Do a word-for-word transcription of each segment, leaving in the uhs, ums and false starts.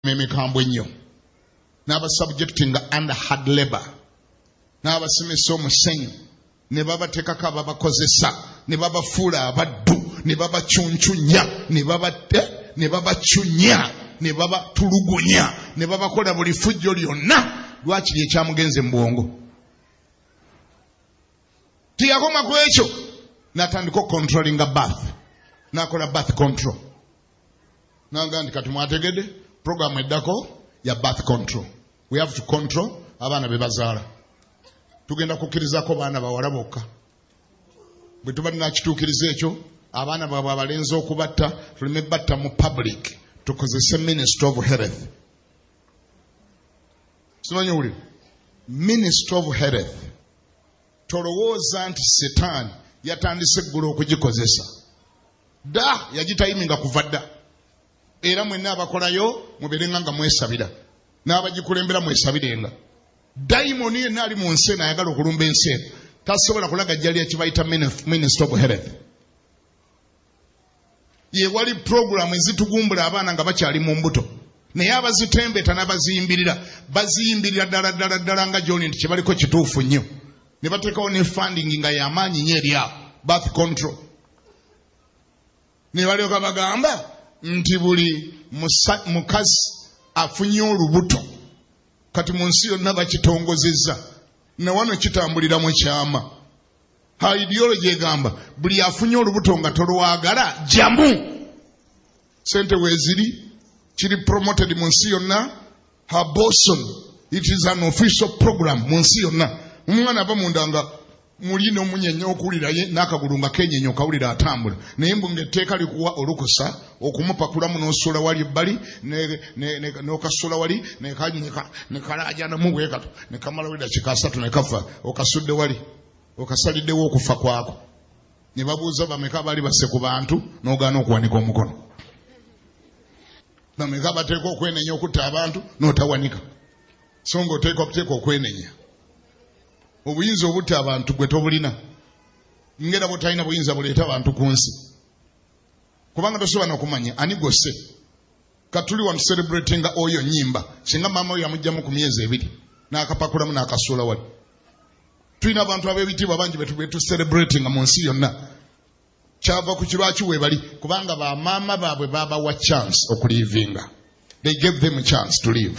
emikambwe ennyo n'abasubjectinga under hard labor n'abasemesa omusenyu ne babateekako ababakozesa ne babafuula abaddu ne babacuncunya ne babate ne babacunya ne babatulugunya ne babakola buli fujjo lyonna. Lwaki ekyamugenze mu bwongo tiyakoma ku ekyo n'atandika controlling a birth n'akola birth control n'agamba nti kati mwategedde program eddako ya birth control. We have to control abaana be bazaala. Tugenda kukkirizako baana bawala bokka. Bwe tuba tunakituukiriza ekyo abaana baabwe abalenzi okubatta tuleme batta mu public tukozese Ministry of Health. Simanyi uli Ministry of Health tolowooza nti setaani yatandise eggulu okugikozesa dda yagitayiminga kuva dda era mwenna abakolayo mubeerenga nga mwesabira n'abagikulembera mwesabirenga. Dayimoni yenna ali mu nsi eno ayagala okulumba ensi eno tasobola kulagajjalira kibayita Ministry of Health. Ye wali programu ezitugumbula abaana nga bakyali mu mbuto naye abazitembeeta n'abaziyimbirira baziyimbirira ddala ddala ddala nga gy'oli nti kyebaliko kituufu nnyo ne bateekawo ne funding nga y'amaanyi nnyo eri awo birth control. Ne balyoka bagamba nti buli mukazi afunye olubuto kati mu nsi yonna bakitongozezza na wano kitambulira mu kyama. Ha ideology egamba buli afunye olubuto nga tolwagala jamu sente weeziri kiri promoted mu nsi yonna. Abortion it is an official program mu nsi yonna. Omwana aba munda nga muli n'omunyenya okuwuliraye n'akagulu nga kenyenya okawulira atambula naye mbu ng'etteeka likuwa olukusa okumupakulamu n'osuula wali ebbali n'okasuula wali nekalaajanamu bwe kato nekamala wulira kikasatu ne kafa okasudde wali okasaliddewo okufa kwako. Ne babuuza bameka bali base ku bantu n'ogaana okuwanika omukono. Bameka bateeka okwenenya okutta abantu n'otawanika so ng'oteeka okuteeka okwenenya. Obuyinza obutta abantu gwe tobulina ngera botalina buyinza buleeta abantu ku nsi kubanga tosobola n'okumanya ani gose. Katuli wanu celebrating oyo nnyimba singa maama oyo yamugjamu ku myezi ebiri n'akapakulamu n'akasuula wali. Tulina abantu ab'ebitiibwa bangi betu celebrating mu nsi yonna. Kyava ku kirwaki weebali kubanga bamaama baabwe baabawa chance okulivinga. They gave them a chance to live.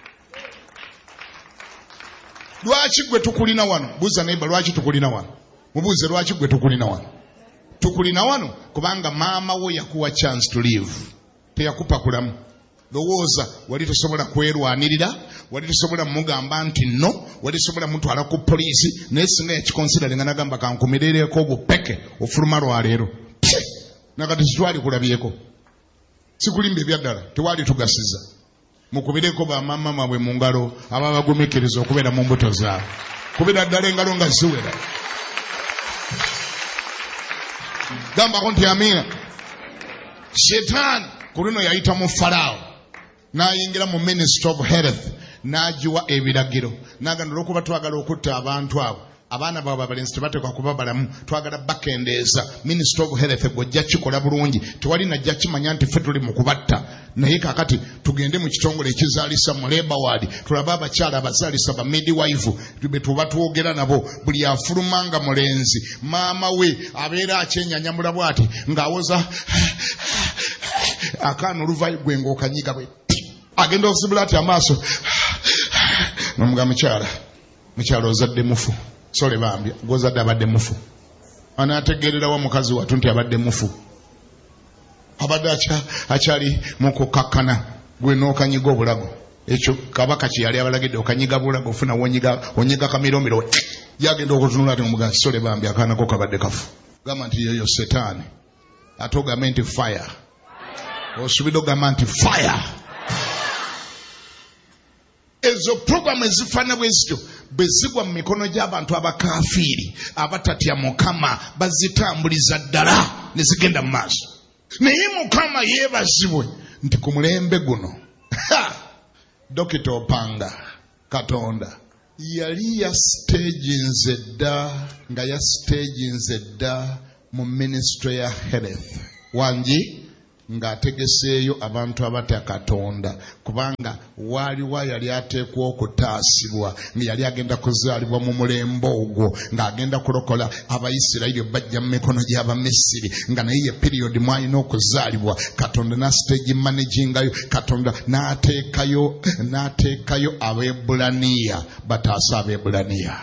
Lwaki gwe tukulina wano? Buuza neighbor lwaki tukulina wano? Mubuuze lwaki gwe tukulina wano? Tukulina wano kubanga maama wo yakuwa chance to live. Teyakupakulamu. Lowooza wali tosobola kwerwanirira, wali tosobola mugamba nti no, wali tosobola mutwala ku poliisi naye singa yakikonsidera nga nagamba kankumireereko obupeke ofuluma lwaleero. Nakati sitwali kulabyeko. Sikulimba ebyaddala tewali tugasiza. Mukubireko bamaama mwabwe mu ngalo ababagumikiriza okubeera mu mbuto zaabwe. Kubira ddala engalo nga ziwera. Gambako nti amiina. Setaani ku luno yayita mu Falaawo n'ayingira mu Ministry of Health n'agiwa ebiragiro n'agamba olw'okuba twagala okutta abantu abo abaana baabwe abalenzi tebateekwa kuba balamu twagala bakendeeza. Ministry of Health gw'ojja kikola bulungi tewali najja kimanya nti ffe tuli mu kubatta naye kaakati tugende mu kitongole ekizaalisa mu Labour Ward tulabe abakyala abazaalisa ba midwife be tuba twogera nabo buli afuluma nga mulenzi maama we abeera akyenyanyamula bw'ati ng'awoza akaana oluvayo gwe ng'okanyiga bwe agenda okusibula ati amaaso n'omugamba mukyala mukyala ozadde mufu. Sole bambya gozadde abadde mufu. Anaategeerera wa mukazi watu nti abadde mufu. Abadde akyali mu kukakkana gwe n'okanyiga obulago. Ekyo kabaka kye yali abalagidde okanyiga bulago ofuna wonyiga onyiga kamiroomiro yagenda okutunula ati omugazi sole bambya akaanako kabadde kafu. Gamba nti yoyo setaani ate ogambe nti fire. Osubidde ogamba nti fire. Ezo programu ezifaana bwe zityo bwe zigwa mu mikono gy'abantu abakaafiiri abatatya Mukama bazitambuliza ddala ne zigenda mu maaso. Naye Mukama yeebazibwe nti ku mulembe guno Dokita Opanga Katonda yali ya staginze dda nga ya staginze dda mu Ministry ya Health. Wangi ng'ategeseeyo abantu abatya Katonda kubanga waaliwo yali ateekwa okutaasibwa yali agenda kuzaalibwa mu mulembe ogwo ng'agenda kulokola Abayisirayiri bajja mu mikono gy'Abamisiri nga naye ye period mwalina okuzaalibwa. Katonda n'asiteegi managingayo. Katonda n'ateekayo n'ateekayo Abaebbulaniya bataasa Abaebbulaniya.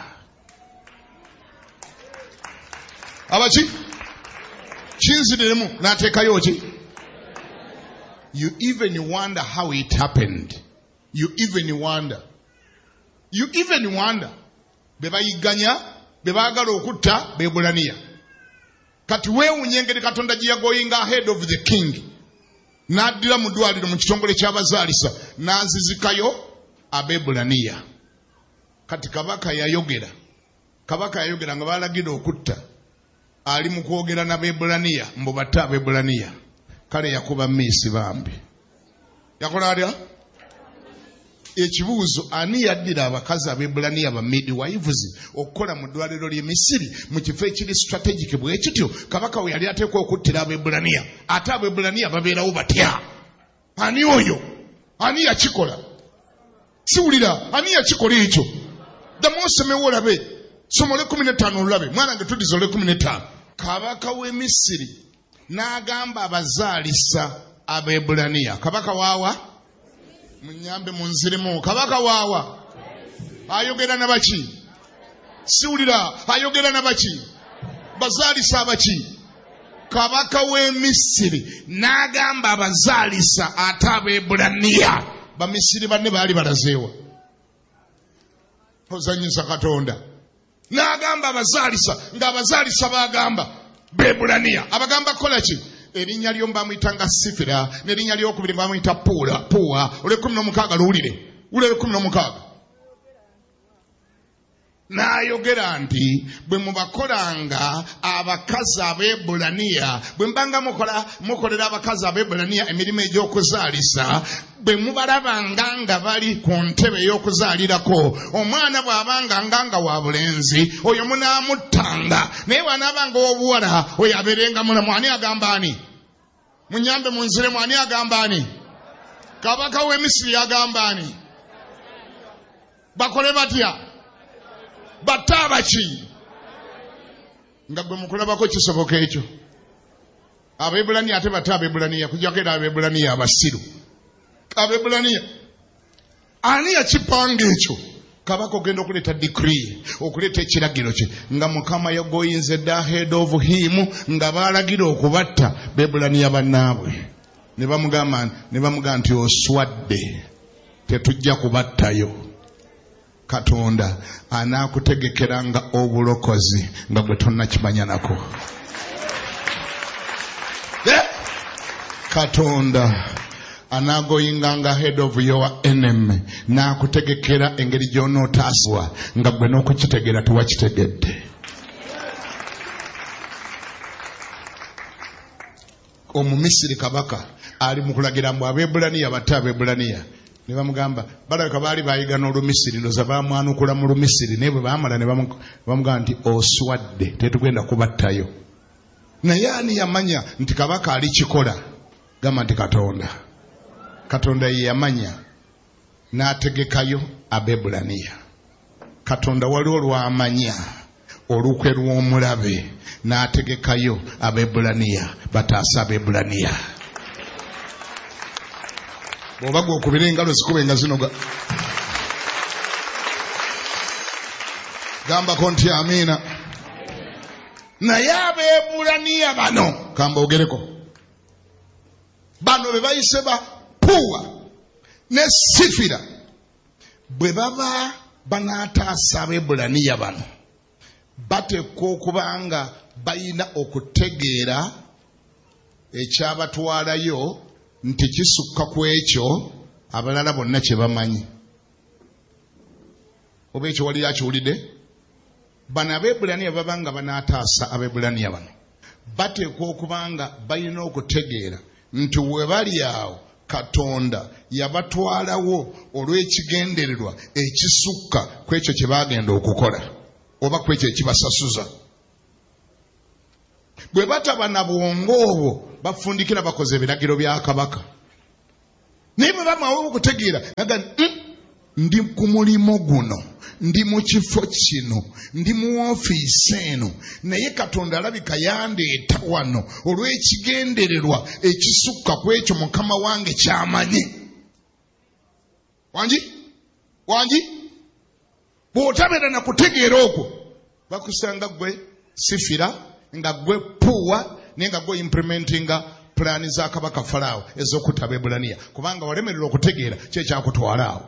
Abaki kinziriremu n'ateekayo ki? You even wonder how it happened. You even wonder. You even wonder. Bebayiganya, bebaagala okutta Beebbulaniya. Kati weewunya engeri Katonda gye yagoyinga ahead of the king. N'addira mu ddwaliro mu kitongole ky'abazaalisa n'azizikayo Abeebbulaniya. Kati kabaka yayogera. Kabaka yayogera nga baalagira okutta. Ali mu kwogera n'Abeebbulaniya mbu batte Abeebbulaniya. Kale yakuba miisi bambi. Yakola atya? Ekibuuzo ani yaddira abakazi Abeebbulaniya ba midwives okukola mu ddwaliro ly'e Misiri mu kifo ekiri strategic bwe kityo? Kabaka we yali ateekwa okuttira Abeebbulaniya. Ate Abeebbulaniya babeerawo batya? Ani oyo? Ani yakikola? Siwulira. Ani yakikola ekyo? Ddamu osomewo olabe. Somole kumi n'etaano olabe. Mwanange tuddiza ole kumi n'etaano. Kabaka w'e Misiri n'agamba abazaalisa Abeebbulaniya. Kabaka waawa? Munyambe munziremu. Kabaka waawa? Ayogera na baki? Siwulira. Ayogera na baki? Bazaalisa abaki? Kabaka w'e Misiri n'agamba abazaalisa ate Abeebbulaniya. Bamisiri banne baali balazeewa. Ozanyisa Katonda. N'agamba abazaalisa ng'abazaalisa baagamba Beebbulaniya. Abagamba kola ki? Erinnya ly'omu bamuyitanga Sifira n'erinnya ly'okubiri bamuyita Puula. Puwa. Olw'ekkumi n'omukaaga luwulire. Wulire ekkumi n'omukaaga. N'ayogera nti bwe mubakolanga abakazi Abeebbulaniya, bwe mbanga mukola mukolera abakazi Abeebbulaniya emirimu egy'okuzaalisa, bwe mubalabanga nga bali ku ntebe ey'okuzaalirako, omwana bw'abanga nganga wa bulenzi oyo munaamuttanga, naye bw'anaabanga ow'obuwala oyo abeerenga mulamu. Ani agamba ani? Munyambe munziremu. Ani agamba ani? Kabaka w'e Misiri agamba ani? Bakole batya? Batte abaki? Nga gwe mukulabako kisoboka ekyo. Abeebbulaniya ate batte Abeebbulaniya kujjako era Abeebbulaniya abasiru. Abeebbulaniya ani yakipanga ekyo? Kabaka ogenda okuleeta decree, okuleeta ekiragiro kye nga Mukama yagoyinze dda ahead of him nga baalagira okubatta Beebbulaniya bannaabwe. Ne bamugamba ne bamugamba nti oswadde, tetujja kubattayo. Katonda anaakutegekeranga obulokozi nga gwe tonnakimanya nako. Eh? Katonda anaagoyinganga head of your enemy n'akutegekera engeri gy'onootaasibwa nga gwe n'okukitegera tewakitegedde. Omumisiri kabaka ali mu kulagira mbu Abeebbulaniya batte Abeebbulaniya. Ne bamugamba balabika baali baayigana Olumisiri ndoza baamwanukula mu Lumisiri naye bwe baamala ne bamugamba nti oswadde, tetugenda kubattayo. Naye ani yamanya nti kabaka ali kikola? Gamba nti Katonda. Katonda ye yamanya n'ategekayo Abeebbulaniya. Katonda waliwo lw'amanya olukwe lw'omulabe n'ategekayo Abeebbulaniya bataasa Abeebbulaniya. Bw'oba gw'okubira engalo zikube nga zinoga. Gambako nti amiina. Naye Abeebbulaniya bano kambogereko, bano be bayise ba Puwa ne Sifira, bwe baba banaataasa Abeebbulaniya bano bateekwa okuba nga balina okutegeera ekyabatwalayo nti kisukka ku ekyo abalala bonna kye bamanyi. Oba ekyo wali akiwulidde? Bano Abeebbulaniya baba nga banaataasa Abeebbulaniya bano bateekwa okuba nga balina okutegeera nti we bali awo Katonda yabatwalawo olw'ekigendererwa ekisukka ku ekyo kye baagenda okukola oba ku ekyo ekibasasuza. Bwe bataba na bwongo obwo bafundikira bakoze ebiragiro bya kabaka. Naye bwe bamawo okutegeera naga ndi ku mulimu guno, ndi mu kifo kino, ndi mu ofiisi eno, naye Katonda alabika yandeeta wano olw'ekigendererwa ekisukka ku ekyo Mukama wange ky'amanyi. Wangi? Wangi? Bw'otabeera na kutegeera okwo bakusanga gwe sifira nga gwe puwa naye nga gwe implementinga pulaani za kabaka Falaawo ez'okutta Abaebbulaniya kubanga walemererwa okutegeera kye kyakutwala awo.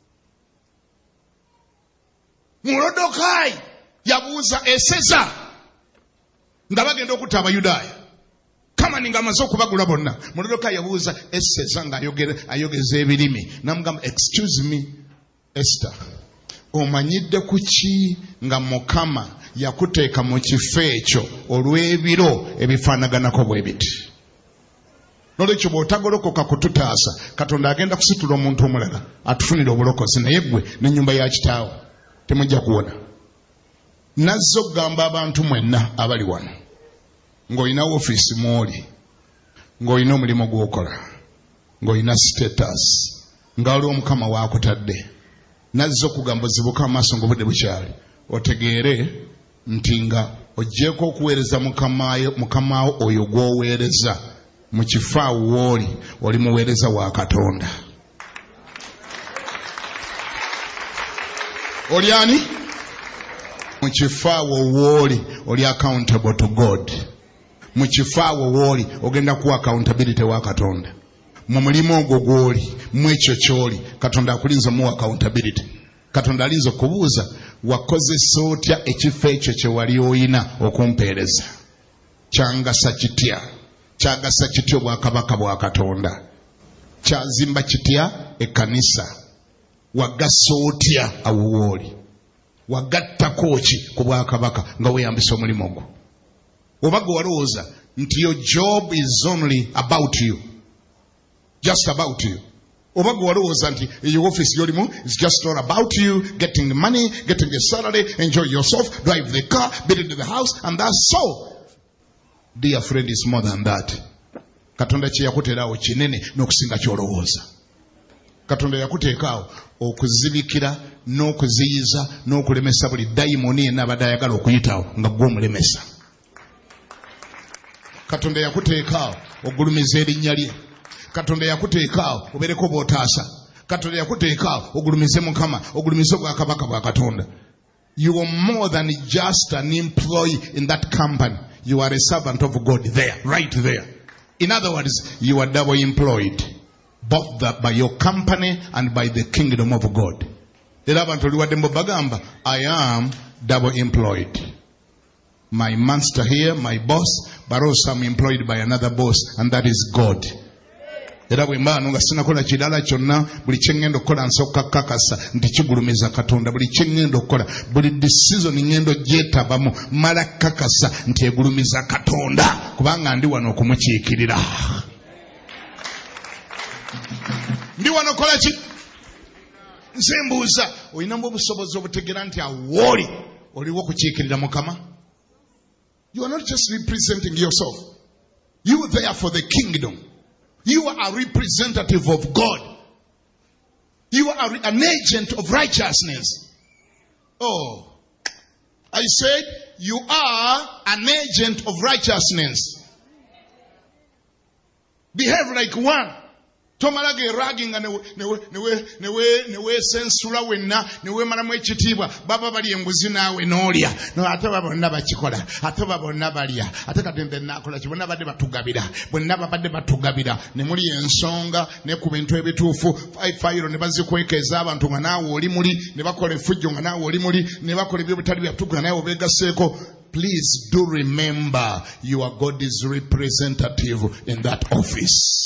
Murodokaayi yabuuza Eseza nga bagenda okutta Abayudaaya. Kamani nga amaze okubagula bonna. Murodokaayi yabuuza Eseza nga ayogeza ebirimi. Namugamba, excuse me Esther, omanyidde ku ki nga Mukama yakuteeka mu kifo ekyo olw'ebiro ebifaanaganako bwe biti? Nolwekyo bw'otagolokoka kututaasa, Katonda agenda kusitula omuntu omulala atufunire obulokozi, naye gwe n'ennyumba ya kitaawo temujja kuwona. Nazze okugamba abantu mwenna abali wano ng'olina ofiisi mw'oli, ng'olina omulimu gw'okola, ng'olina status, nga waliwo Mukama waakutadde. Nazze okugamba ozibuka amaaso ng'obudde bukyali, otegeere nti nga oggyeko okuweereza Mukama oyo gw'oweereza mu kifo awo w'oli, oli muweereza wa Katonda. Oli ani? Mu kifo awo w'oli oli accountable to God. Mu kifo awo w'oli ogenda kuwa accountability wa Katonda. Mu mulimu ogwo gw'oli, mu ekyo ky'oli, Katonda akulinza mu accountability. Katonda alinza okubuuza, wakozesa otya ekifo ekyo kye wali oyina okumpeereza? Kyangasa kitya? Kyagasa kitya obwakabaka bwa Katonda? Kyazimba kitya ekkanisa? Wagasa otya awo w'oli? Wagattako ki ku bwakabaka nga weeyambisa omulimu ogwo? Oba gwe walowooza nti your job is only about you, just about you. Oba gwe walowooza nti your office yolimu is just all about you, getting the money, getting the salary, enjoy yourself, drive the car, build the house, and that's so. Dear friend, is more than that. Katonda kye yakuteerawo kinene n'okusinga ky'olowooza. Katonda yakuteekaawo okuzibikira n'okuziyiza n'okulemesa buli dayimoni yenna abadde ayagala okuyitawo nga gwe omulemesa. Katonda yakuteekaawo ogulumiza erinnya lye. Katonda yakuteekaawo obeereko bw'otaasa. Katonda yakuteekaawo ogulumize Mukama, ogulumize obwakabaka bwa Katonda. You are more than just an employee in that company. You are a servant of God there, right there. In other words, you are double employed, both the, by your company and by the kingdom of God. I am double employed. My master here, my boss, but also I'm employed by another boss, and that is God. Era bwe mba nga sinakola kirala kyonna, buli kye ngenda okukola nsooka kakasa nti kigulumiza Katonda. Buli kye ngenda okukola, buli decision ngenda ogyetabamu mala kakasa nti egulumiza Katonda, kubanga ndi wano okumukiikirira. Ndi wano kola ki? Nze mbuuza, olinamu obusobozi obutegeera nti awooli oliwo okukiikirira Mukama? You are not just representing yourself. You are there for the kingdom. You are a representative of God. You are an agent of righteousness. Oh, I said you are an agent of righteousness. Behave like one. Tomalage ragging and newe sensula wenna newe maramu ekitiibwa baba bali enguzi naawe n'olya no ate bonna bakikola ate bonna balya ate katembe nakola kibona badde batugabira bonna babadde batugabira ne muli ensonga ne ku bintu ebituufu fayiro ne bazikwekeza abantu nga naawe oli muli ne bakola effujjo nga naawe oli muli ne bakola ebyo bitali byatuufu nga naawe obeegaseeko. Please do remember you are God's representative in that office.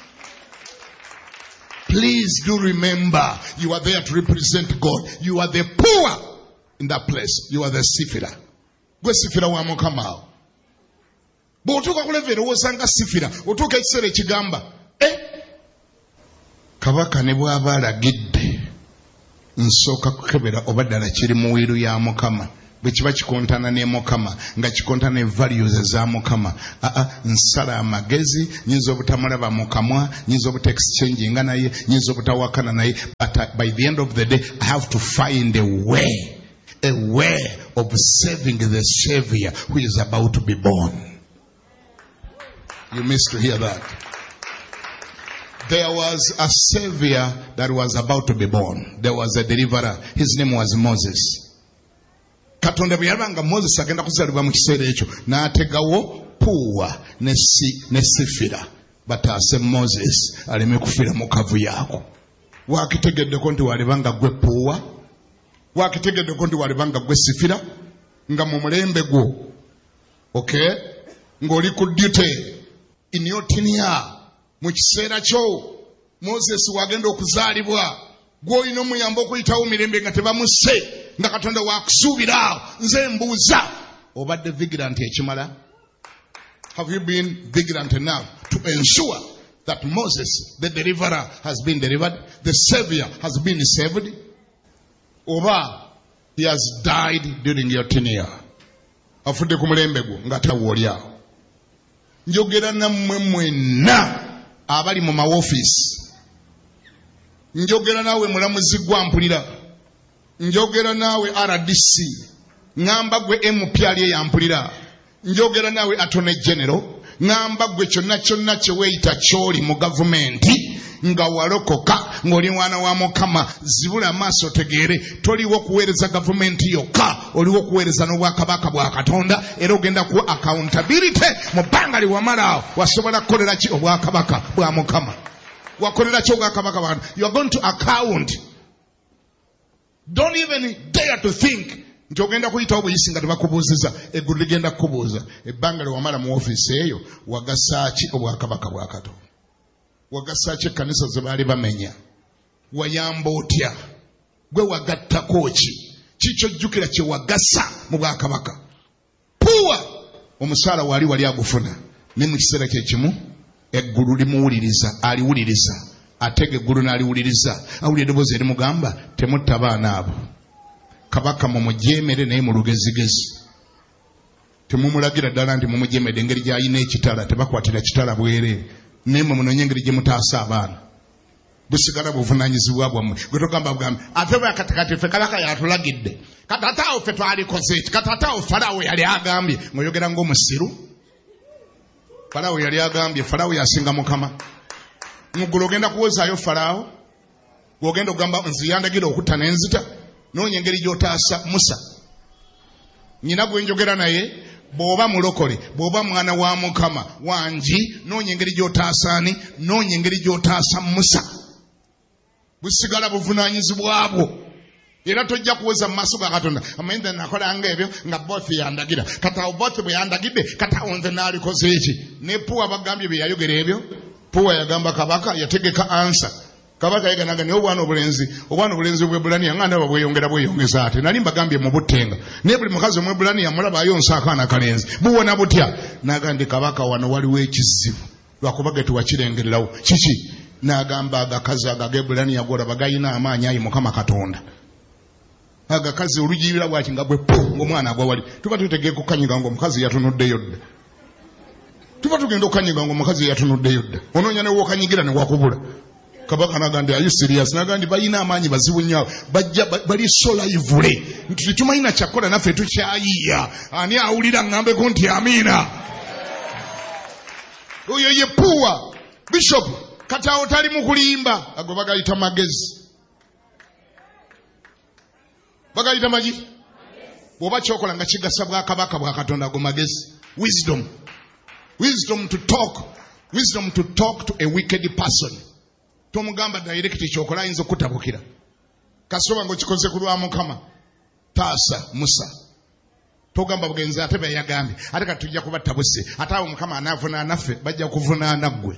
Please do remember you are there to represent God. You are the poor in that place. You are the sifira. Gwe sifira wa Mukama. Bw'otuuka ku level osanga sifira, otuuka ekiseera ekigamba, eh, kabaka ne bw'aba alagidde nsooka kukebera oba ddala kiri mu wiiru ya Mukama. bwe kiba kikontana ne Mukama nga kikontana ne values za Mukama. Aa nsala amagezi nyinza obutamulaba mu kamwa, nyinza obuteexchanging naye, nyinza obutawakana naye, but uh, by the end of the day I have to find a way, a way of saving the Savior who is about to be born. You missed to hear that. There was a Savior that was about to be born. There was a deliverer. His name was Moses. Katonda bwe yabanga Moses agenda kuzalibwa mu kiseera ekyo n'ategawo Puwa ne Sifira bataase Moses aleme kufira mu kavu yaako. Wakitegeddeko nti walibanga gwe Puwa, wakitegeddeko nti walibanga gwe Sifira nga mu mulembe gwo, okay, ng'oli ku duty in your tenure mu kiseera kyo Moses wagenda okuzaalibwa gw'olina omuyamba okuyitawo mirembe nga tebamusse nga Katonda wakusuubira. Nze mbuuza, obadde vigilant ekimala? Have you been vigilant enough to ensure that Moses the deliverer has been delivered, the Savior has been saved? Oba he has died during your tenure? Afudde ku mulembe gwo nga tawolyawo. Njogera nammwe mwenna abali mu mawofiisi, njogera nawe mulamuzi gwa mpulira, njogera nawe R D C, ngamba gwe M P ali yampulira, njogera nawe Attorney General, ngamba gwe kyonna kyonna kye weeyita ky'oli mu gavumenti nga walokoka ng'oli mwana wa Mukama, zibula amaaso tegeere, toliwo kuweereza gavumenti yokka, oliwo kuweereza n'obwakabaka bwa Katonda, era ogenda ku accountability mu bbanga liwamala. Wasobola kukolera ki obwakabaka bwa Mukama? Wakolera ki obwakabaka bwa Katonda? You are going to account. Don't even dare to think nti ogenda kuyitawo buyisi nga tebakubuuziza. Eggulu ligenda kukubuuza, ebbanga liwamala mu ofiisi eyo wagasa ki obwakabaka bwa Katonda? Wagasa ki ekkanisa ze baali bamenya? Wayamba otya? Gwe wagattako ki? Kikyojjukira kye wagasa mu bwakabaka? Puwa omusaala wali wali agufuna, ne mu kiseera kye kimu eggulu limuwuliriza, aliwuliriza, atega eggulu n'aliwuliriza, awulira eddoboozi erimugamba temutta baana abo. Kabaka mumujeemere naye mu lugezigezi. Temumulagira ddala nti mumujeemedde engeri gy'alina ekitala, tebakwatira kitala bwere, naye munoonye engeri gye mutaasa abaana. Busigala buvunaanyizibwa bwammwe. Gwe togamba bugambe ate bwe katikati ffe kabaka yatulagidde, kati ate awo ffe twalikoze eki, kati ate awo Falaawo yali agambye. Ng'oyogera ng'omusiru. Falaawo yali agambye, Falaawo yasinga Mukama. Muggulu ogenda kuwozaayo Falaawo? Gw'ogenda okugamba nze yandagira okutta n'enzita? Noonya engeri gy'otaasa Musa. Nyina gwe njogera naye, bw'oba mulokole, bw'oba mwana wa Mukama wangi, noonya engeri gy'otaasaani, noonya engeri gy'otaasa Musa. Busigala buvunaanyizibwa bwo. Era tojja kuweza mu maaso ga Katonda. Amanyi nze nakolanga ebyo nga boosi yandagira. Kati awo boosi bwe yandagidde, kati awo nze naalikoze eki. Ne Puwa bagambye bye yayogera ebyo. Puwa yagamba kabaka, yategeka ansa. Kabaka yaganaga naye obwana obulenzi, obwana obulenzi bw'Ebulaniya nga ndaba bweyongera bweyongeza ate. Nali mbagambye mu buttenga. Naye buli mukazi omw'Ebulaniya mulaba ayonsa akaana kalenzi. Buwona butya? N'agamba kabaka wano waliwo ekizibu. Lwakuba ge tuwakirengererawo. Kiki? N'agamba agakazi ag'Ebulaniya golaba gayina amaanyi ayi Mukama Katonda. Agakazi olugiyira bwaki nga bwe po ng'omwana agwa wali. Tuba tutegeeka okukanyiga ng'omukazi yatunuddeyo dda. Tuba tugenda okukanyiga ng'omukazi yatunuddeyo dda. Onoonya ne w'okanyigira ne wakubula. Kabaka nagambye, are you serious? Nagambye balina amaanyi bazibu nnyo. Bajja bali so lively. Nti tumanyi kyakola naffe tukyayiya. Ani awulira ngambeko nti amiina. Oyo ye Puwa. Bishop, kati awo tali mu kulimba. Ago bagayita magezi. Bagayita magi? Bw'oba kyokola nga kigasa bwakabaka bwa Katonda ago magezi. Wisdom. Wisdom to talk. Wisdom to talk to a wicked person. Tomugamba direct kyokola ayinza okutabukira. Kasoba ng'okikoze ku lwa Mukama. Taasa Musa. Togamba bugenzi ate be yagambye. Ate kati tujja kuba tabuse. Ate awo Mukama anaavuna naffe bajja kuvunaana ggwe.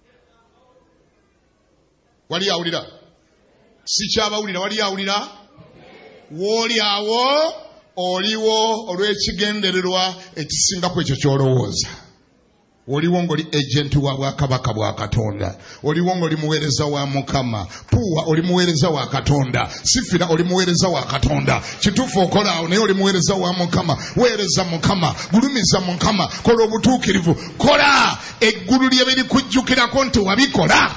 Wali awulira? Si kyabawulira, wali awulira? Woli awo oliwo olw'ekigendererwa ekisinga ku ekyo ky'olowooza. oliwo ng'oli agent wa bwakabaka bwa Katonda, oliwo ng'oli muweereza wa Mukama, Puwa oli muweereza wa Katonda, Sifira oli muweereza wa Katonda. Kituufu okola awo naye oli muweereza wa Mukama. Weereza Mukama, gulumiza Mukama, kola obutuukirivu, kola eggulu lye birikujjukirako nti wabikola.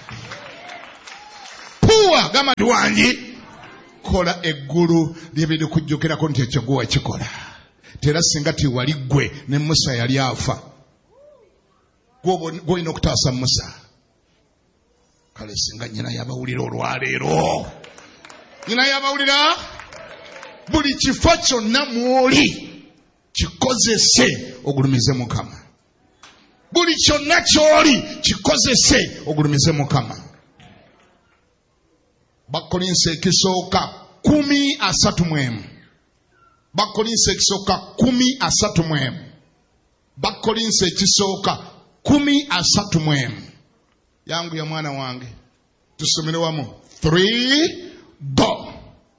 Puwa gamba wangi, kola eggulu lye birikujjukirako nti ekyo gwe wakikola. Tera singa tiwali ggwe ne Musa yali afa. Gwolina okutaasa Musa. Kale singa nnyina yabawulira olwaleero. Nnyina yabawulira buli kifo kyonna mw'oli kikozese ogulumize Mukama. Buli kyonna ky'oli kikozese ogulumize Mukama. Bakolinse ekisooka kumi asatu mu emu. Bakolinse ekisooka kumi asatu mu emu. Bakolinse ekisooka kumi asatu mu emu. Yangu ya mwana wange tusomere wamu. Three, go.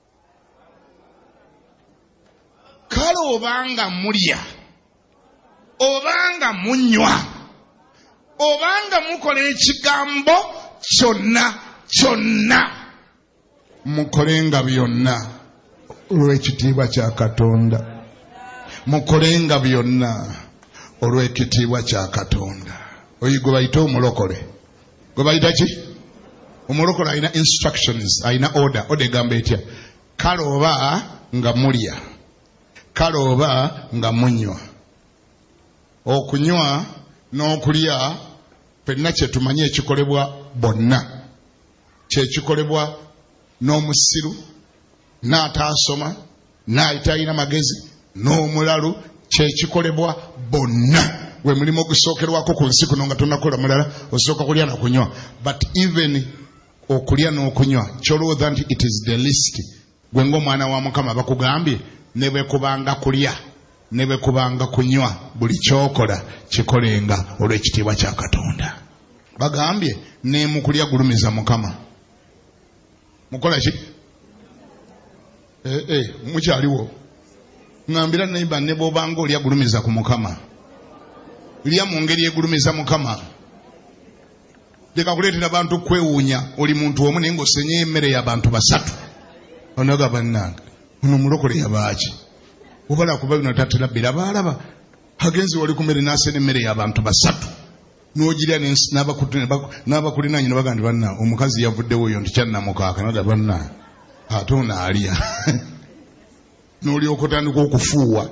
Kale obanga mulya, obanga munywa, obanga mukola ekigambo kyonna kyonna, mukolenga byonna olw'ekitiibwa kya Katonda. Mukolenga byonna olw'ekitiibwa kya Katonda. Oyi gwe bayita omulokole. Gwe bayita ki? Omulokole alina instructions, alina order. Order egamba etya? Kale oba nga mulya, kale oba nga munywa. Okunywa n'okulya ffenna kye tumanyi ekikolebwa bonna. Kye kikolebwa n'omusiru, n'ataasoma, n'atalina magezi, n'omulalu, kye kikolebwa bonna. Gwe mulimo ogusookerwako ku nsi kuno nga tonakola mulala, osooka kulya na kunywa. But even okulya n'okunywa, kyolowooza nti it is the least. Gwe ng'omwana wa Mukama bakugambye ne bwe kubanga kulya, ne bwe kubanga kunywa, buli kyokola kikolenga olw'ekitiibwa kya Katonda. Bagambye ne mu kulya gulumiza Mukama. Mukola ki? Eh eh mukyaliwo. Ngambira neighbor ne bobanga olya gulumiza ku Mukama. Lya mu ngeri egulumiza Mukama. Leka kuleetera abantu kwewuunya, oli muntu omu naye ng'osenye emmere y'abantu basatu. Onaga bannange, ono mulokole yabaaki. Obala kuba bino taterabbira baalaba. Hagenzi wali ku mmere n'asena emmere y'abantu basatu. N'ogirya n'abakulinaanye ne bagamba banna omukazi yavuddewo oyo nti kyannamukaaka. Naga banna ate ono alya. N'olyoka otandika okufuuwa.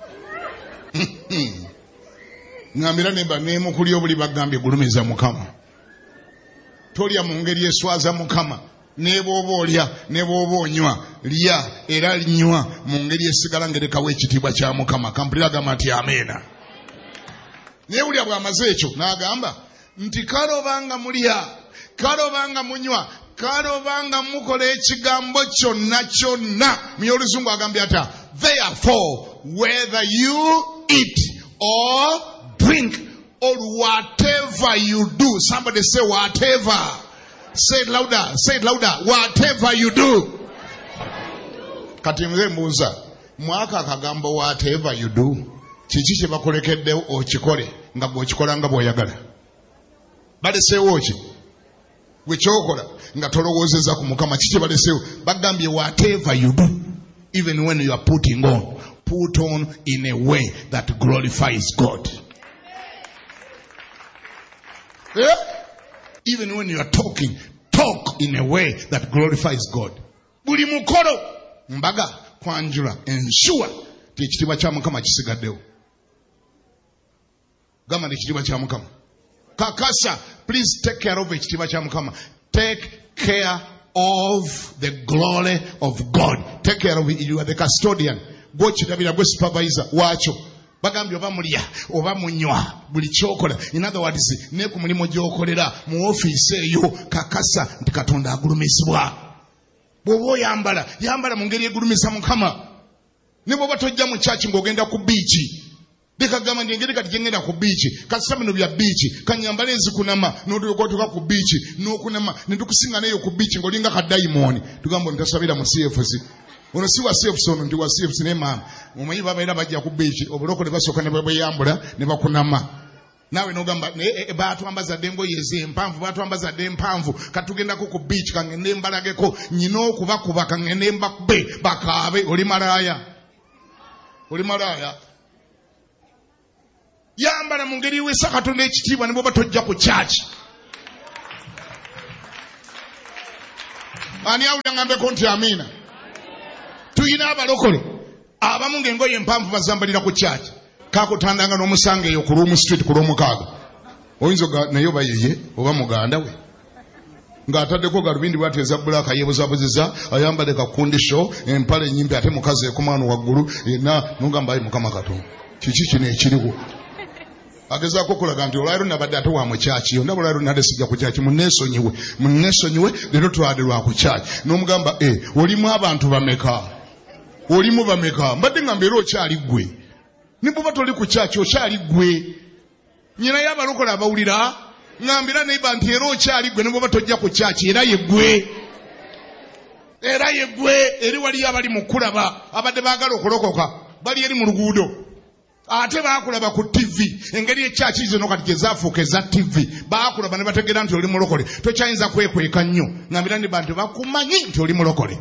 Ngambira nemba nemukulya obuli bagambye gulumiza Mukama. Tolya mu ngeri eswaza Mukama. Ne bw'oba olya, ne bw'oba onywa, lya era linywa mu ngeri esigala ngerekawo ekitiibwa kya Mukama. Kampulira agamba nti ameena. Naye ulya bw'amaze ekyo n'agamba nti kale obanga mulya, kale obanga munywa, kale obanga mukola ekigambo kyonna kyonna. Mu Oluzungu agambye ata, therefore whether you eat or drink or whatever you do. Somebody say whatever. Say it louder. Say it louder. Whatever you do. Kati nze mbuuza, mwaka akagambo whatever you do, kiki kye bakolekeddewo okikole nga bw'okikola nga bw'oyagala? Baleseewo ki? Gwe kyokola nga tolowoozeza ku Mukama, kiki baleseewo? Bagambye whatever you do, even when you are putting on, put on in a way that glorifies God. Yeah? Even when you are talking, talk in a way that glorifies God. Buli mukolo mbaga kwanjula ensure ti ekitiibwa kya Mukama kisigaddewo. Gamba ekitiibwa kya Mukama. Kakasa, please take care of ekitiibwa kya Mukama. Take care of the glory of God. Take care of it. You are the custodian. Gwe kitabira, gwe supervisor wakyo. Bagambye oba mulya oba munywa, buli kyokola. In other words, ne ku mulimu gy'okolera mu ofiisi eyo, kakasa nti Katonda agulumizibwa. Bw'oba oyambala, yambala mu ngeri egulumisa Mukama. Ne bw'oba tojja mu kyaki ng'ogenda ku biiki, leka gamba ndi engeri kati gyengenda ku biiki, kasita bino bya biiki, kanyambala ezikunama, n'otulyoka otuuka ku biiki n'okunama, ne tukusinga neyo ku biiki ng'olinga kadayimooni. Tugamba ntasabira mu C F C. Ono si wa C F C, ono ndi wa C F C ne maama. Omanyi babaera bajja ku biiki, obulokole basooka ne bweyambula ne bakunama. nawe nogamba batwambaza dengo yeze empanvu batwambaza de empanvu katugendako ku beach kangende mbalageko nyino okubakuba kangende mbakube bakabe oli malaya oli malaya yambala mu ngeri wesa Katonda ekitiibwa ne bwoba tojja ku church ani awulira ngambeko nti amina tuyina abalokole abamu ng'engoye empanvu bazambalira ku church kakutandanga n'omusanga eyo ku Room Street ku lw'omukaaga oyinza naye oba yeye oba muganda we ng'ataddeko galubindi bwateza bbulaaka yeebuzabuzizza ayambale kakundisho empale ennyimpi ate mukazi ekomano waggulu yenna nogamba ayi Mukama Katonda kiki kino ekiriwo agezaako okulaga nti olwaleero nabadde ate wa mu kyaki yo ndaba olwaleero nadde sijja ku kyaki munneesonyiwe munneesonyiwe leero twade lwa ku kyaki n'omugamba e olimu abantu bameka olimu bameka mbadde nga mbeera okyali ggwe ne bw'oba toli ku kyaki okyali ggwe nyina y'abalokole abawulira ngambira neiba nti era okyali ggwe ne bw'oba tojja ku kyaki era ye ggwe era ye ggwe eri waliyo abali mu kulaba abadde baagala okulokoka bali eri mu luguudo ate baakulaba ku T V engeri ekyaki zino kati gye zaafuuka eza T V baakulaba ne bategeera nti oli mulokole tokyayinza kwekweka nnyo ngambira ne bantu bakumanyi nti oli mulokole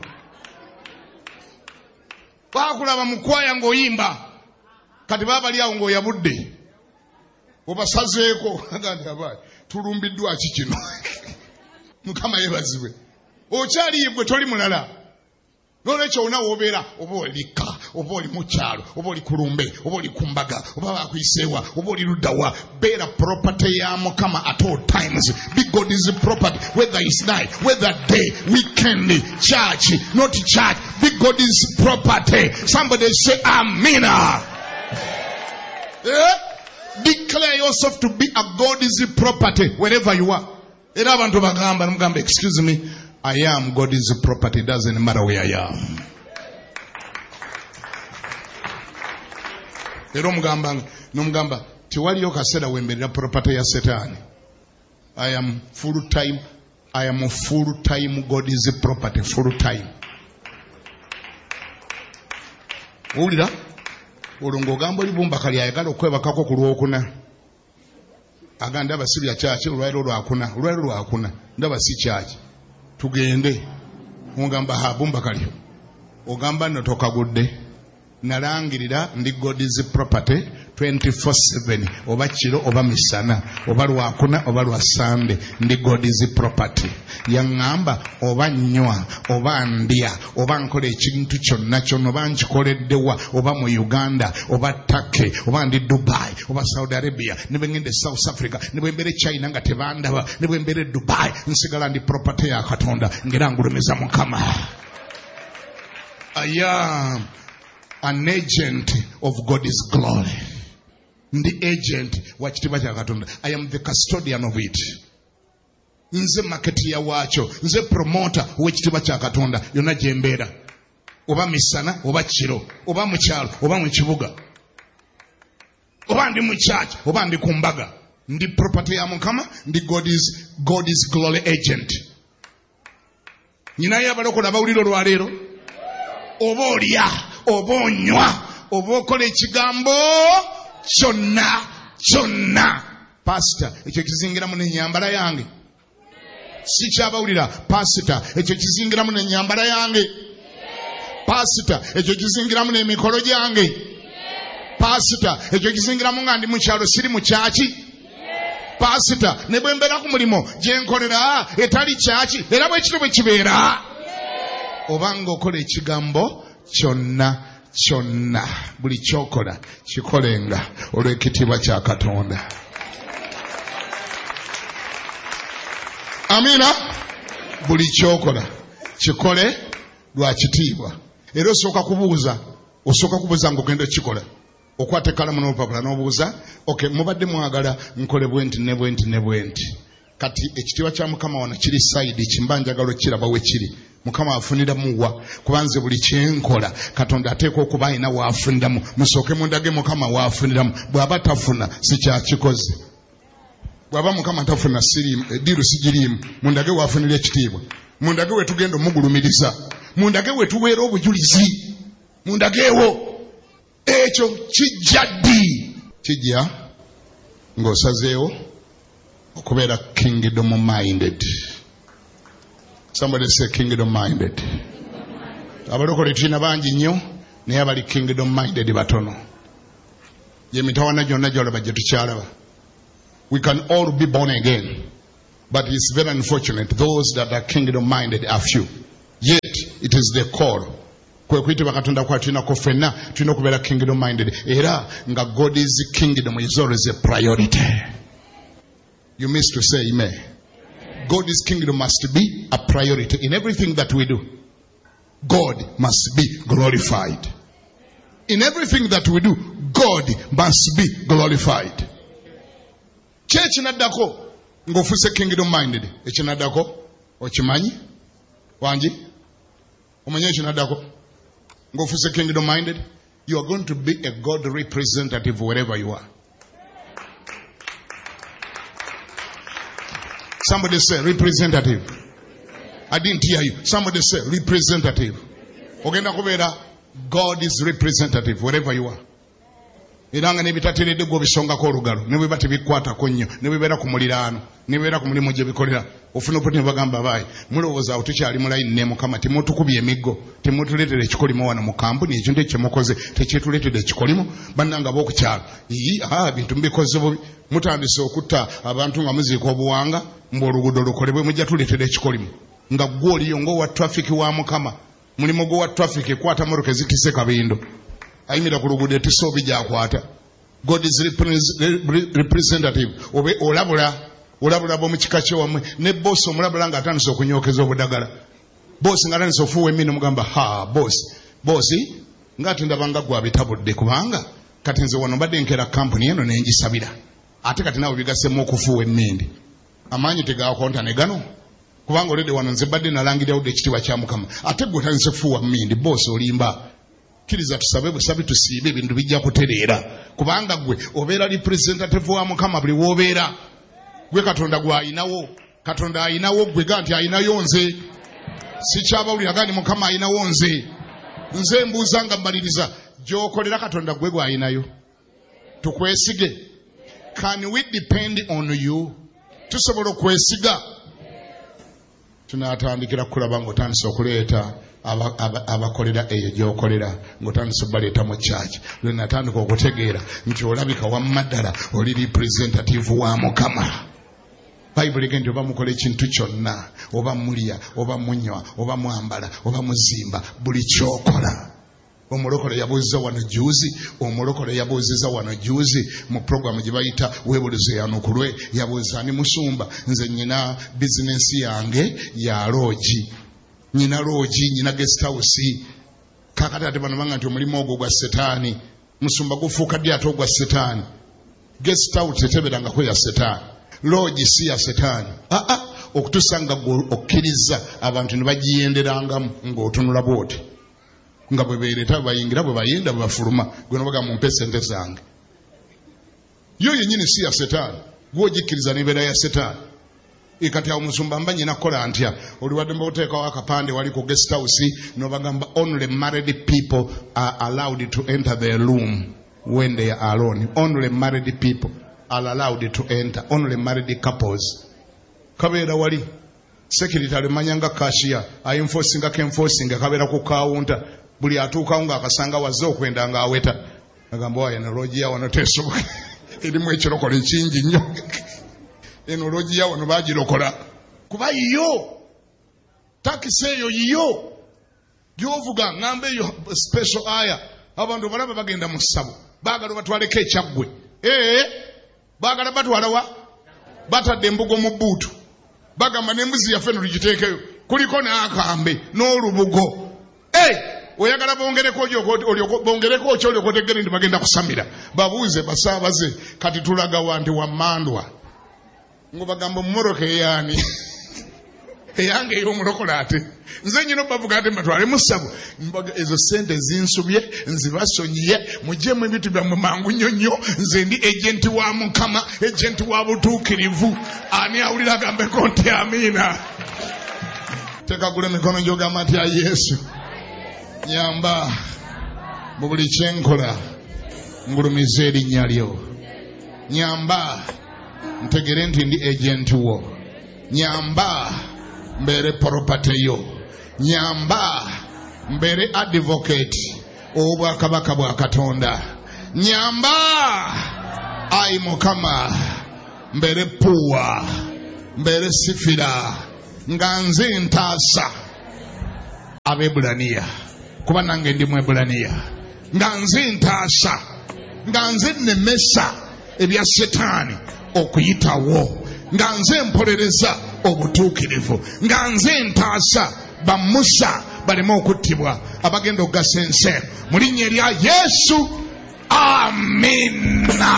baakulaba mu kwaya ng'oyimba kati baabali awo ng'oyabudde obasazeeko agandi abaali tulumbiddwa ki kino Mukama yeebazibwe okyali yegwe toli mulala n'olwekyo olina w'obeera oba olikka oba oli mu kyalo oba oli ku lumbe oba oli ku mbaga oba bakuyiseewa oba oli luddawa beera property ya Mukama at all times. Be God is property whether it's night whether day weekend church not church. Be God is property. Somebody say amina. Yeah? Declare yourself to be a God is property wherever you are. Era abantu bagamba namugamba excuse me I am God is property. Doesn't matter where I am. Ero mugamba nomugamba tewaliyo kaseera wemberera property ya Setaani. I am full time. I am a full time God is property. Full time. Owulira olongo gamba libumba kali ayagala okwebakako ku lwokuna aganda abasibya kyaki olwaliro lwakuna olwaliro lwakuna ndaba si kyaki tugende mugamba ha bumba kali ogamba nno tokagudde nalangirira ndi God is property twenty-four seven oba kiro oba misana oba lwakuna oba lwa Sunday ndi God is property yaŋŋamba oba nnywa oba ndya oba nkola ekintu kyonna kyonna oba nkikoleddewa oba mu Uganda oba Turkey oba ndi Dubai oba Saudi Arabia ne bwe ngende South Africa ne bwe mbere China nga tebandaba ne bwe mbere Dubai nsigala ndi property ya Katonda ngera ngulumeza Mukama. I am an agent of God's glory. The agent wa kitiibwa kya Katonda. I am the custodian of it. Nze marketi ya wacho, nze promoter w'ekitiibwa kya Katonda yonna gye mbeera. Oba misana, oba kiro, oba mu kyalo, oba mu kibuga. Oba ndi mu church, oba ndi ku mbaga. Ndi property ya Mukama, ndi God is, God is glory agent. Nyinayo abalokole abawulira olwaleero. Oba olya, oba onywa, oba okola ekigambo kyonna kyonna. Pastor, ekyo kizingiramu n'ennyambala yange. Si kyabawulira. Pastor, ekyo kizingiramu n'ennyambala yange. Pastor, ekyo kizingiramu n'emikolo gyange. Pastor, ekyo kizingiramu nga ndi mu kyalo siri mu kyaki. Pastor, ne bwe mbeera ku mulimo gye nkolera etali kyaki era bwe kiro bwe kibeera. Obanga okola ekigambo kyonna kyonna buli kyokola kikolenga olw'ekitiibwa kya Katonda. Amina. Buli kyokola kikole lwa kitiibwa. Era osooka kubuuza osooka kubuuza ng'ogenda okikola okwata ekkalamu n'olupapula n'obuuza okay mubadde mwagala nkole bwenti ne bwenti ne bwenti kati ekitiibwa kya Mukama wano kiri side kimba njagala okiraba we kiri. Mukama afuniramu wa kubanze buli kyenkola Katonda ateeka okuba alina waafuniramu. Musooke mundage Mukama waafuniramu. Bw'aba tafuna si kyakikoze. Bw'aba Mukama tafuna siriimu eddiru sigiriimu mundage waafunira ekitiibwa. Mundage we tugenda omugulumiriza. Mundage we tuweera obujulizi. Mundageewo ekyo kijja ddi kijja ng'osazeewo okubeera kingdom minded. Somebody say kingdom minded. Abalokole tulina bangi nnyo naye abali kingdom minded batono. Ye mitawana gyonna gy'olaba gye tukyalaba. We can all be born again, but it's very unfortunate those that are kingdom minded are few. Yet it is the call. Kwe kuyitibwa Katonda kwa tulina ko ffenna tulina okubeera kingdom minded era nga God's kingdom is always a priority. You missed to say amen. God's kingdom must be a priority in everything that we do. God must be glorified. In everything that we do, God must be glorified. Church naddako ng'ofuse kingdom minded. Ekinaddako okimanyi? Wangi? Omanyi ekinaddako ng'ofuse kingdom minded? You are going to be a God representative wherever you are. Somebody say representative. I didn't hear you. Somebody say representative. Ogenda kubeera God is representative wherever you are. Iranga nebitateredde gwo bisongako olugalo ne bwe bati bikwatako nnyo ne bwe ku muliraano ne bwe ku mulimu gye bikolera ofuna opportunity bagamba bayi mulowooza awo tukyali mu line ne Mukama temutukubye emiggo temutuleetera ekikolimo wano mu kampuni ekintu ekyemukoze tekyetuleetedde ekikolimo bannanga b'okukyalo ii aha bintu mbikoze bubi mutandise okutta abantu nga muziika obuwanga mbu oluguudo lukolebwe mujja tuleetera ekikolimo nga gwe oliyo ng'owa traffic wa Mukama mulimu gwo wa traffic ekwata motoka ezitise kabindo ayimira ku luguudo etisobi gyakwata. God is representative. Obe olabula olabula bo mu kika kye wamwe ne boss omulabula nga atandise okunyokeza obudagala. Boss nga atandise ofuuwa emmino mugamba ha boss boss ngati ndabanga gwa bitabudde kubanga kati nze wano mbadde nkera company eno nengisabira ate kati nawe bigasemu okufuuwa emmindi amaanyi tegaakonta ne gano kubanga olede wano nze badde nalangirirawo ekitiibwa kya Mukama ate gwe otandise kufuuwa mmindi boss olimba. Kiriza tusabe busabe tusiibe ebintu bijja kutereera kubanga gwe obeera representative wa Mukama buli woobeera gwe Katonda gwe ayinawo Katonda ayinawo gwe ganti ayinayo nze sikyabawulira gandi Mukama ayinawo nze nze mbuuza nga mbaliriza gy'okolera Katonda gwe gwe ayinayo tukwesige. Can we depend on you? Tusobola okwesiga? Tunaatandikira kulaba ng'otandise okuleeta abakolera eyo gy'okolera ng'otandise baleeta mu kyaki lwe natandika okutegeera nti olabika wamma ddala oli representative wa Mukama. Bayibuli egenda oba mukola ekintu kyonna oba mulya oba munywa oba mwambala oba muzimba buli kyokola. Omulokole yabuuziza wano juuzi omulokole yabuuziza wano juuzi mu programu gye bayita weebulize yanukulwe yabuuza ani musumba nze nyina bizinensi yange ya loogi nyina loogi nyina guest house kakati ate bano banga nti omulimu ogwo gwa setaani musumba gufuuka ddi ate ogwa setaani. Guest house teteberangako ya setaani loogi si ya setaani aa ah, okutuusa nga okkiriza abantu ne bagiyenderangamu ng'otunula bwoti nga bwe beereta bayingira bwe bayenda bwe bafuluma gwe nobaga mumpe sente zange yo yennyini si ya setaani gwogikkiriza nebeera ya setaani. Ekati awo musumba mba nyina kukola ntya oliwadde mba oteekawo akapande wali ku guest house nobagamba only married people are allowed to enter their room when they are alone. Only married people are allowed to enter. Only married couples. Kabeera wali security alimanyanga cashier ayinforcinga kenforcinga kabeera ku counter buli atuukawo ng'akasanga wazze okwenda ng'aweta agamba wayo enologiya wano tesoboka erimu ekirokola ekingi nnyo enologiya wano baagirokola kuba yiyo takisi eyo yiyo gyovuga ngamba eyo special aya abantu balaba bagenda mu ssabo baagala batwaleko ekyaggwe ee baagala batwalawa batadde embugo mu bbuutu bagamba n'embuzi yaffe nolugiteekeyo kuliko n'akambe n'olubugo ee oyagala bongereko bongereko kyo olyoka otegere nti bagenda kusamira babuuze basaabaze kati tulaga wanti wammandwa ngo bagamba mumoroka eyaani eyange ey'omulokola ate nze nyina bavuga ate mbatwale mu ssabo ezo sente zinsubye nzibasonyiye muggyemu ebintu byammwe mangu nnyo nnyo nze ndi ejenti wa Mukama ejenti wa butuukirivu ani awulira agambeko nti amiina tekagula emikono gy'ogamba nti ya Yesu nyamba mu buli kyenkola ngulumiza erinnya lyo nyamba ntegere nti ndi agent wo, nyamba mbere property yo, nyamba mbere advocate obwakabaka bwa Katonda, nyamba ai Mukama mbere puwa mbere sifira nga nze ntaasa Abebulaniya kuba nange ndi Mwebulaniya, nga nze ntaasa nga nze nemesa ebya Setaani okuyitawo, nga nze mpolereza obutuukirivu, nga nze ntaasa ba Musa baleme okuttibwa abagenda okugasa ensi mu linnya erya Yesu, amina.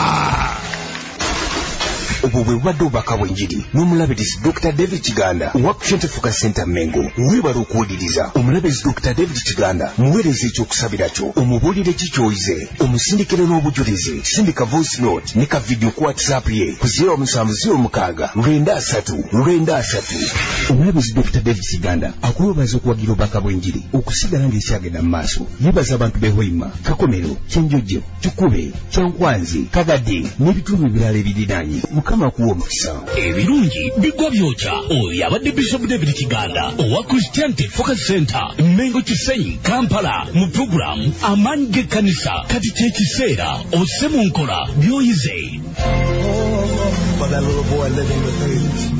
Obwo bwe bubadde obubaka bw'enjiri n'omulabirizi Doctor David Kiganda owa Christian Focus Center Mengo. Weebala okuwuliriza omulabirizi Doctor David Kiganda muweereza ekyokusabira kyo, omubuulire kikyoyize, omusindikire n'obujulizi. Sindika voice note ne ka video ku WhatsApp ye ku zero musanvu zero mukaaga lwenda asatu lwenda asatu. Omulabirizi Doctor David Kiganda akuweebaza okuwagira obubaka bw'enjiri okusigala ng'ekyagenda mu maaso. Yeebaza abantu b'e Hoima, Kakomero, Kyenjojo, Kikube, Kyankwanzi, Kagadde n'ebitundu ebirala ebiriraanye. Mukama kuwa omukisa. Ebirungi bigwa byokya. Oyo abadde Bishop David Kiganda owa Christian Focus Center Mengo Kisenyi Kampala mu program Amaanyi g'Ekkanisa. Kati kye kiseera osse mu nkola by'oyize.